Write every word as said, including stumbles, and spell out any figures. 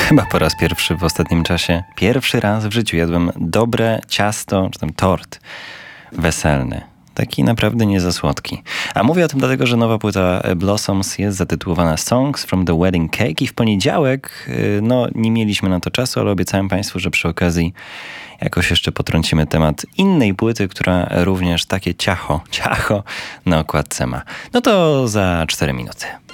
Chyba po raz pierwszy w ostatnim czasie, pierwszy raz w życiu jadłem dobre ciasto, czy tam tort weselny. Taki naprawdę nie za słodki. A mówię o tym dlatego, że nowa płyta Blossoms jest zatytułowana Songs from the Wedding Cake i w poniedziałek, no nie mieliśmy na to czasu, ale obiecałem Państwu, że przy okazji jakoś jeszcze potrącimy temat innej płyty, która również takie ciacho, ciacho na okładce ma. No to za cztery minuty.